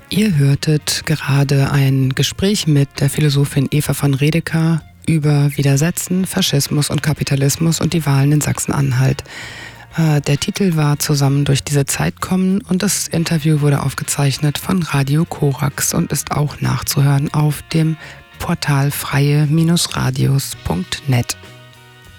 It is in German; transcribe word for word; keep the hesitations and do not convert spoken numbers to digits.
Ihr hörtet gerade ein Gespräch mit der Philosophin Eva von Redeker über Widersetzen, Faschismus und Kapitalismus und die Wahlen in Sachsen-Anhalt. Äh, der Titel war Zusammen durch diese Zeit kommen und das Interview wurde aufgezeichnet von Radio Korax und ist auch nachzuhören auf dem Portal freie Bindestrich radios Punkt net.